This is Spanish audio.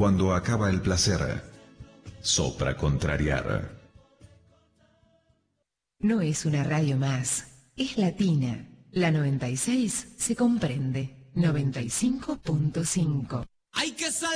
cuando acaba el placer. Sopra Contrariar. No es una radio más, es latina. La 96 se comprende. 95.5. Hay que